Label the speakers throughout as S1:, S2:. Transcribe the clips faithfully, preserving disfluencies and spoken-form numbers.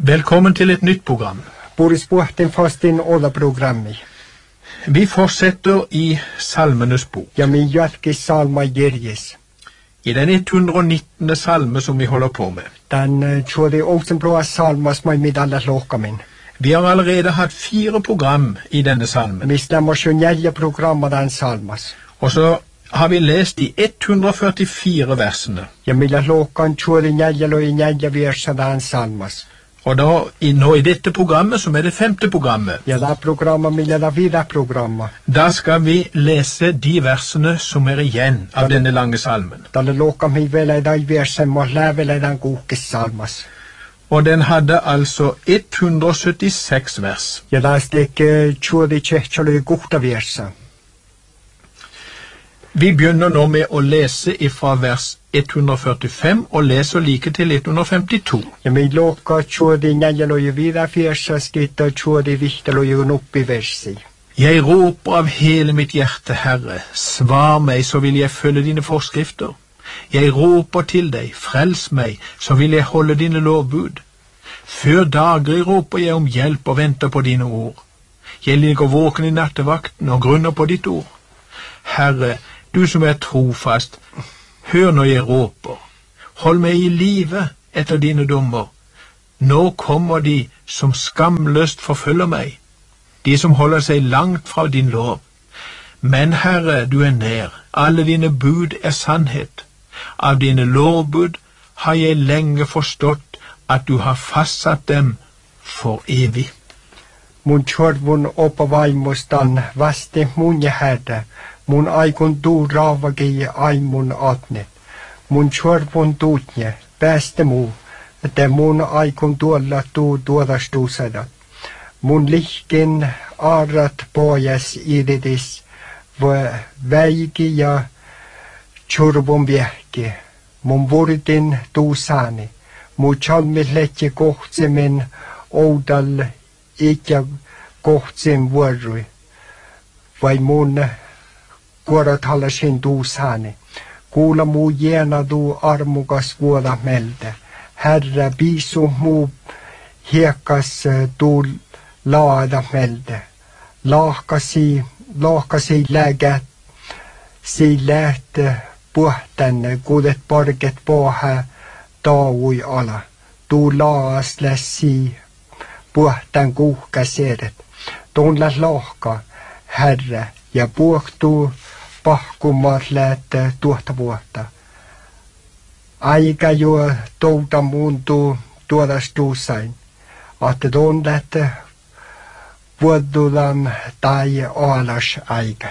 S1: Velkommen til et nytt program.
S2: Boris Buhten fast in alla programmi.
S1: Vi fortsetter i Salmenes bok.
S2: Ja min jälki salma Jerjes.
S1: I den ett hundre nittende salme som vi holder på med.
S2: Den uh, tjode osenbroa salmas mai med alla lokamin.
S1: Vi har allerede hatt fire program i denne salmen.
S2: Vi stemmer sjønjelje programmer den salmas.
S1: Og så har vi lest de ett hundre førtifire versene.
S2: Ja millä lokan tjode njelje og njelje versa den salmas.
S1: Og da, i, nå i dette programmet, som er det femte programmet,
S2: ja, det programmet, milla det videre programmet.
S1: Da skal vi lese de versene som er igjen av da, denne lange salmen.
S2: Da det loka mi vel er de versen, må levele den gode salmas.
S1: Og den hadde altså ett hundre syttiseks vers.
S2: Ja, det er slik tjode kjekjale gode verser.
S1: Vi begynner nå med å lese fra vers ett hundre førtifem og leser like til ett hundre femtito.
S2: Ja, men låka tjode njelje og videre verser, skritter tjode vikter og gjør opp i versi.
S1: Jeg råper av hele mitt hjerte, Herre, svar meg, så vil jeg følge dine forskrifter. Jeg råper til deg, frels meg, så vil jeg holde dine lovbud. Før dager råper jeg om hjelp og venter på dine ord. Jeg ligger våken i nattevakten og grunner på ditt ord. Herre, du som er trofast, hør når jeg råper. Hold meg i live etter dine dommer. Nå kommer de som skamløst forfølger meg, de som holder seg langt fra din lov. Men Herre, du er nær, alle dine bud er sannhet. Av dine lovbud har jeg lenge forstått at du har fastsatt dem for evig.
S2: Mun tjorvun oppa vaimostan vaste munje herde, mun aikun tuu raavagi aimun atnet. Mun tjorvun tuutne, pääste muu, että mun aikun tuolla tuu tuodastuusadat. Mun lihkin aarat pojas iridis, väiki ja tjorvun viehki. Mun vurdin tuusani, mun chalmilletje kohtsemin oudal ikja kohtsin vuorui, vai mun kuorat hallasin tuusani. Kuula muu jena tuu armukas vuoda melte. Herra, piisu muu hiekas tuu laada melte. Lahkasi, lahkasi lägät, si lähte puhtänne, kuudet parket poha taui ala. Tuu laas lässi puhtan kuhkaseedet. Tuon läs lahka, Herra, ja puhtuu pahkumat lähtee tuosta vuotta. Aika jo touta muuntuu tuodastuusain, että tuon lähtee vuodulan tai alas aikai.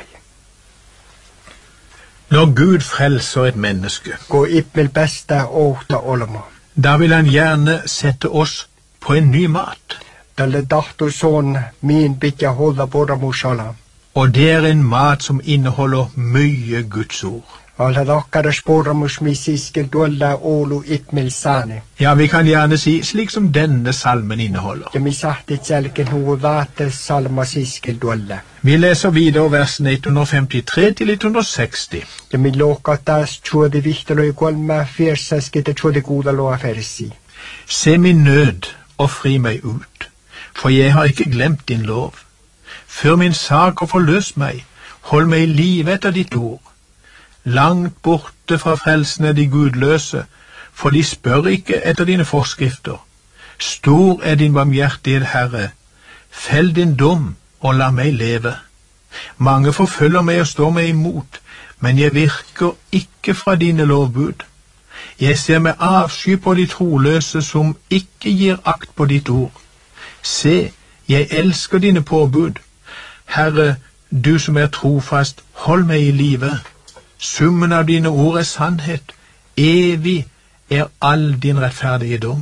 S1: Når Gud frelser et menneske,
S2: gå ippel bästa ohta olma.
S1: Da vil han gjerne sette oss på en ny mat.
S2: Tälle tahto son min pitkä hålla poramusala.
S1: Og det er en mat som inneholder mye Guds ord.
S2: Alla takkara sporamus misiskel tuolla olu itmelsane.
S1: Ja, vi kan gjerne si slik som denne salmen inneholder.
S2: Ja mi sahtit selken huu vaate salma siskel tuolla.
S1: Vi leser videre versene ett hundre femtitre til ett hundre seksti.
S2: Ja mi loka taas tjuodi vihteloi kolme fiersaskite tjuodi kuudaloa versi.
S1: Se min nød og fri meg ut, for jeg har ikke glemt din lov. Før min sak og forløs meg, hold meg i live etter ditt ord. Langt borte fra frelsen er de gudløse, for de spør ikke etter dine forskrifter. Stor er din barmhjertighet, Herre. Fell din dom og la meg leve. Mange forfølger meg og står meg imot, men jeg virker ikke fra dine lovbud. Jeg ser med avsky på de troløse som ikke gir akt på ditt ord. Se, jeg elsker dine påbud. Herre, du som er trofast, hold meg i live. Summen av dine ord er sannhet. Evig er all din rettferdige dom.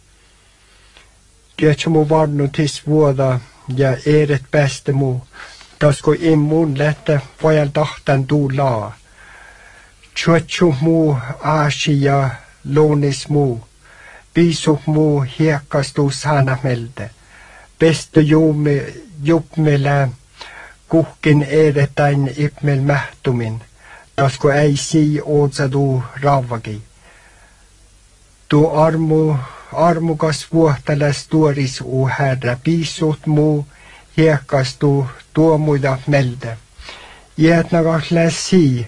S2: Det som må være noe til svåda, ja, er et beste må. Da skal immun lette, for jeg dachten du la. Tjøtjo må asia lånis må. Bisop må hekas du sana melde. Beste jobbmele kuhkin edetain ipmel mähtumin. Tasko ei si ootsa du ravagi. Du armu armukas vuohteles tuoris u Herra, piisut muu hiekastu tuomuida melde. Ietnagahle sii,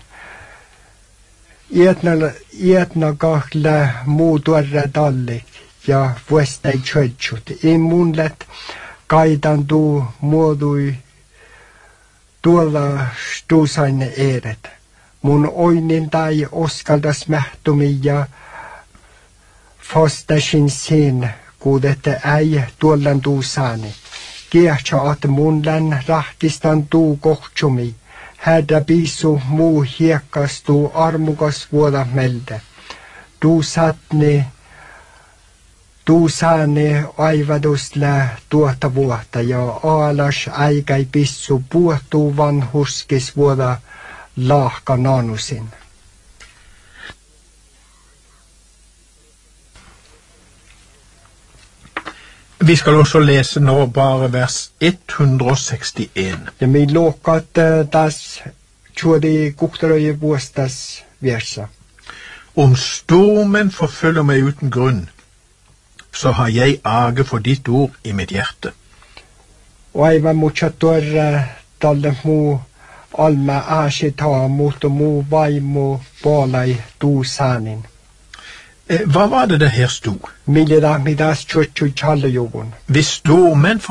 S2: ietnagahle muu tuorre tallik ja vuostei tjötsut. Immunlet kaidan tuu muodui tuolla stuusain eeret. Mun oinin tai oskaldas mähtumi ja fostasin sin, kuudette äi tuollan tuusaani. Kiehtsa at munlän rahtistan tuu kohtsumi. Hädä piisu muu hiekkastu armukas vuoda melde. Tuu satni, tuu saani aivadusle tuota vuotta ja aalas äikäi pissu puhtuu vanhuskis vuoda lahka nanusin.
S1: Vi skal også læse nå bare vers et hundre og sekstien.
S2: Ja min luokat taas tjuodi kuhtarøye vuostas versa.
S1: Om stormen forfølger meg uten grunn, så har jeg age for ditt ord i mitt hjerte.
S2: Og aivan muchator talle muu alma aasita muuta muu vaimo puolai tuusaanin.
S1: Eh, hva var det det her stod?
S2: Mille da midas tjutsju tjallejogun.
S1: Hvis stormen